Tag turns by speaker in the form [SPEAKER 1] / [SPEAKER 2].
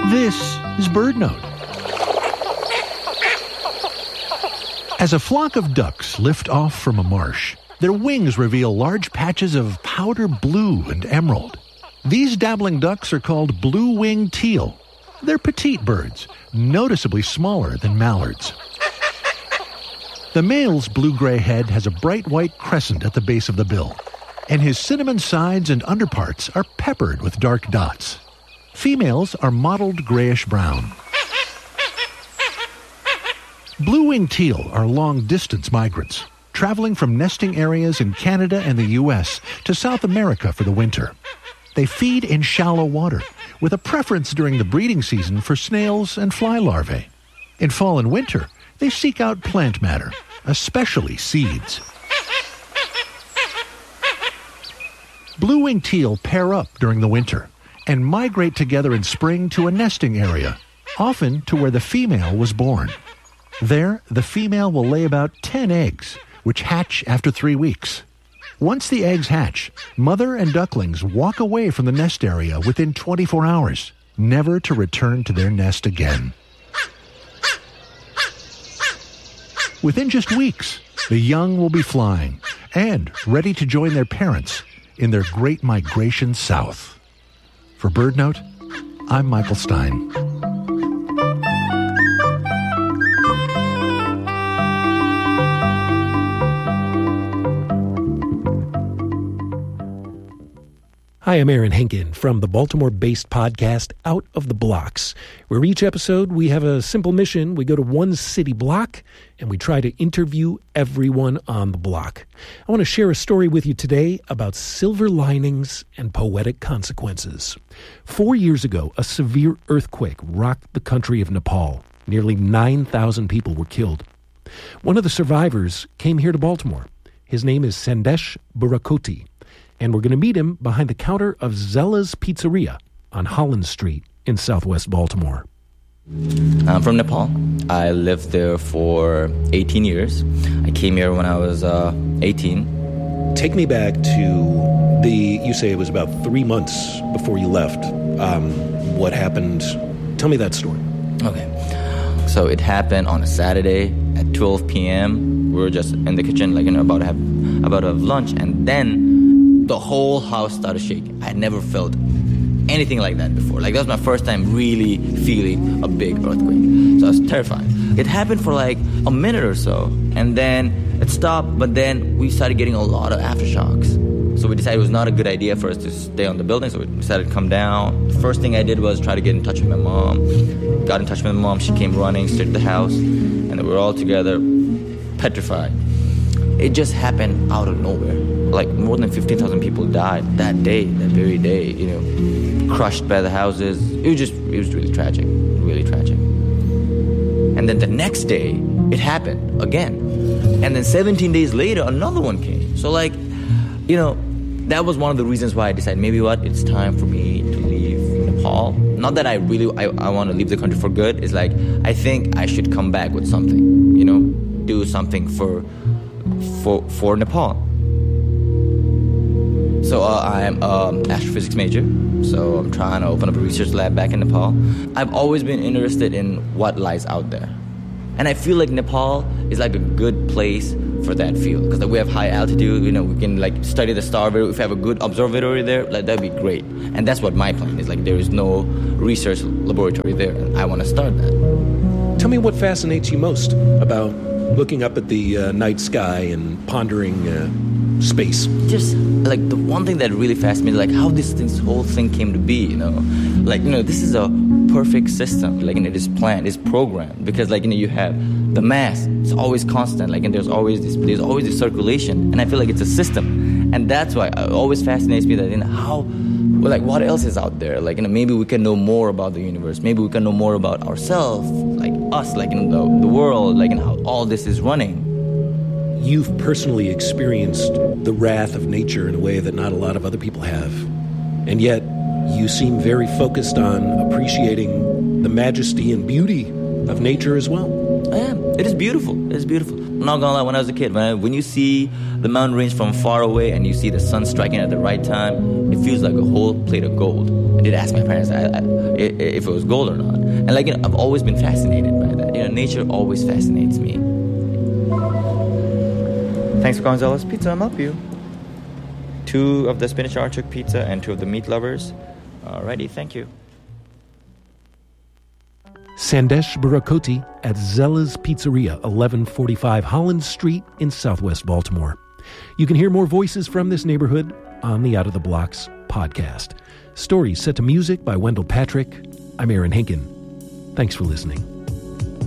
[SPEAKER 1] This is BirdNote. As a flock of ducks lift off from a marsh, their wings reveal large patches of powder blue and emerald. These dabbling ducks are called blue-winged teal. They're petite birds, noticeably smaller than mallards. The male's blue-gray head has a bright white crescent at the base of the bill, and his cinnamon sides and underparts are peppered with dark dots. Females are mottled grayish-brown. Blue-winged teal are long-distance migrants, traveling from nesting areas in Canada and the U.S. to South America for the winter. They feed in shallow water, with a preference during the breeding season for snails and fly larvae. In fall and winter, they seek out plant matter, especially seeds. Blue-winged teal pair up during the winter and migrate together in spring to a nesting area, often to where the female was born. There, the female will lay about 10 eggs, which hatch after 3 weeks. Once the eggs hatch, mother and ducklings walk away from the nest area within 24 hours, never to return to their nest again. Within just weeks, the young will be flying and ready to join their parents in their great migration south. For BirdNote, I'm Michael Stein.
[SPEAKER 2] Hi, I'm Aaron Henkin from the Baltimore-based podcast Out of the Blocks, where each episode we have a simple mission. We go to one city block and we try to interview everyone on the block. I want to share a story with you today about silver linings and poetic consequences. 4 years ago, a severe earthquake rocked the country of Nepal. Nearly 9,000 people were killed. One of the survivors came here to Baltimore. His name is Sandesh Burakoti. And we're going to meet him behind the counter of Zella's Pizzeria on Holland Street in southwest Baltimore.
[SPEAKER 3] I'm from Nepal. I lived there for 18 years. I came here when I was 18.
[SPEAKER 2] Take me back to you say it was about 3 months before you left. What happened? Tell me that story.
[SPEAKER 3] Okay. So it happened on a Saturday at 12 p.m. We were just in the kitchen, about to have lunch, and then the whole house started shaking. I had never felt anything like that before. That was my first time really feeling a big earthquake. So I was terrified. It happened for a minute or so, and then it stopped, but then we started getting a lot of aftershocks. So we decided it was not a good idea for us to stay on the building, so we decided to come down. The first thing I did was try to get in touch with my mom. Got in touch with my mom. She came running straight to the house, and we were all together, petrified. It just happened out of nowhere. More than 15,000 people died that very day, crushed by the houses. It was really tragic, really tragic. And then the next day, it happened again. And then 17 days later, another one came. So that was one of the reasons why I decided, it's time for me to leave Nepal. Not that I want to leave the country for good. It's I think I should come back with something, do something for Nepal. So I'm an astrophysics major, so I'm trying to open up a research lab back in Nepal. I've always been interested in what lies out there. And I feel like Nepal is a good place for that field, because we have high altitude, we can study the star. If we have a good observatory there, that'd be great. And that's what my plan is. There is no research laboratory there, and I want to start that.
[SPEAKER 2] Tell me what fascinates you most about looking up at the night sky and pondering space.
[SPEAKER 3] Just the one thing that really fascinates me is how this whole thing came to be. This is a perfect system. It is planned, it's programmed, because you have the mass, it's always constant. And there's always this circulation, and I feel it's a system, and that's why it always fascinates me that how. What else is out there? Maybe we can know more about the universe. Maybe we can know more about ourselves, us, the world, and how all this is running.
[SPEAKER 2] You've personally experienced the wrath of nature in a way that not a lot of other people have. And yet, you seem very focused on appreciating the majesty and beauty of nature as well.
[SPEAKER 3] I am. It is beautiful. It is beautiful. I'm not gonna lie, when I was a kid, when you see the mountain range from far away and you see the sun striking at the right time, it feels like a whole plate of gold. I did ask my parents if it was gold or not. And I've always been fascinated by that. Nature always fascinates me. Thanks for Gonzalo's Pizza. I'm up you. 2 of the spinach artichoke pizza and 2 of the meat lovers. Alrighty, thank you.
[SPEAKER 2] Sandesh Barakoti at Zella's Pizzeria, 1145 Holland Street in Southwest Baltimore. You can hear more voices from this neighborhood on the Out of the Blocks podcast. Stories set to music by Wendell Patrick. I'm Aaron Hinken. Thanks for listening.